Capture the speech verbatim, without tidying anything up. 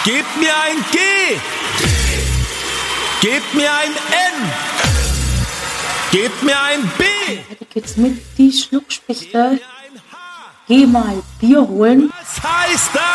Gib mir ein G. Gib mir ein N. Gib mir ein B. Hätte ich jetzt mit die Schluckspechte. Geh mal Bier holen. Was heißt das?